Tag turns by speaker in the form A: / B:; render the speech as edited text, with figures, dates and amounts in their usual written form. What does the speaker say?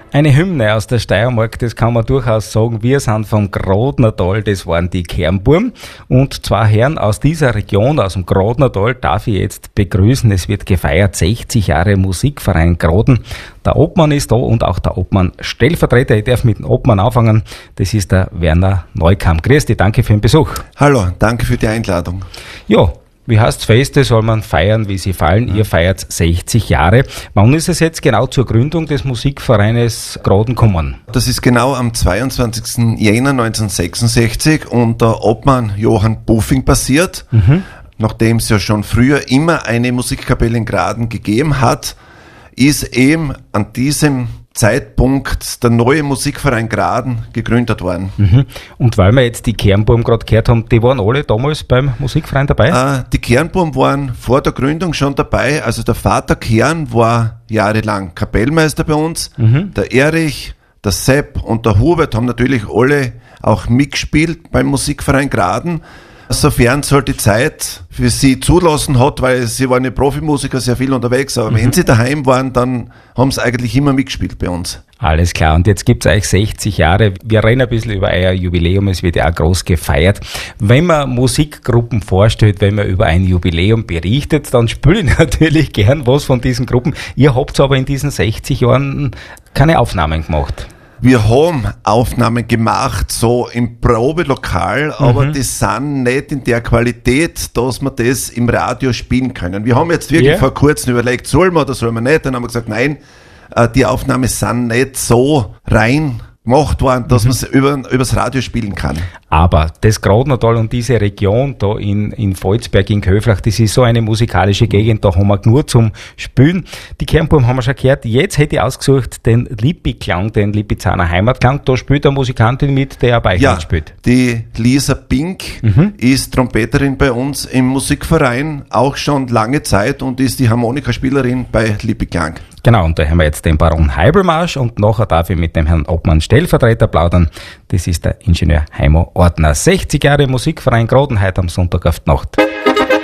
A: Eine Hymne aus der Steiermark, das kann man durchaus sagen. Wir sind vom Grodnertal, das waren die Kernburm. Und zwei Herren aus dieser Region, aus dem Grodnertal, darf ich jetzt begrüßen. Es wird gefeiert, 60 Jahre Musikverein Groden. Der Obmann ist da und auch der Obmann-Stellvertreter. Ich darf mit dem Obmann anfangen. Das ist der Werner Neukamp. Grüß dich, danke für den Besuch.
B: Hallo, danke für die Einladung.
A: Ja. Wie heißt Feste, soll man feiern, wie sie fallen. Ihr feiert 60 Jahre. Wann ist es jetzt genau zur Gründung des Musikvereines Groden gekommen?
B: Das ist genau am 22. Jänner 1966 unter Obmann Johann Buffing passiert. Nachdem es ja schon früher immer eine Musikkapelle in Graden gegeben hat, ist eben an diesem Zeitpunkt der neue Musikverein Graden gegründet worden.
A: Und weil wir jetzt die Kernburm gerade gehört haben, die waren alle damals beim Musikverein dabei?
B: Die Kernburm waren vor der Gründung schon dabei. Also der Vater Kern war jahrelang Kapellmeister bei uns. Der Erich, der Sepp und der Hubert haben natürlich alle auch mitgespielt beim Musikverein Graden. Sofern es halt die Zeit für sie zulassen hat, weil sie waren ja Profimusiker, sehr viel unterwegs, aber wenn sie daheim waren, dann haben sie eigentlich immer mitgespielt bei uns.
A: Alles klar, und jetzt gibt's euch 60 Jahre. Wir reden ein bisschen über euer Jubiläum, es wird ja auch groß gefeiert. Wenn man Musikgruppen vorstellt, wenn man über ein Jubiläum berichtet, dann spiele ich natürlich gern was von diesen Gruppen. Ihr habt aber in diesen 60 Jahren keine Aufnahmen gemacht.
B: Wir haben Aufnahmen gemacht, so im Probelokal, aber die sind nicht in der Qualität, dass wir das im Radio spielen können. Wir haben jetzt wirklich vor kurzem überlegt, sollen wir oder sollen wir nicht? Dann haben wir gesagt, nein, die Aufnahmen sind nicht so rein gemacht worden, dass man es übers Radio spielen kann.
A: Aber das Grodnertal und diese Region da in Volzberg, in Köflach, das ist so eine musikalische Gegend, da haben wir nur zum Spielen. Die Kernburm haben wir schon gehört. Jetzt hätte ich ausgesucht den Lippi-Klang, den Lippizzaner Heimatklang. Da spielt eine Musikantin mit, der bei euch spielt.
B: Die Lisa Pink ist Trompeterin bei uns im Musikverein, auch schon lange Zeit und ist die Harmonikaspielerin bei Lippi-Klang.
A: Genau, und da haben wir jetzt den Baron Heibelmarsch und nachher darf ich mit dem Herrn Obmann Stellvertreter plaudern. Das ist der Ingenieur Heimo Ortner. 60 Jahre Musikverein Groden, heute am Sonntag auf die Nacht.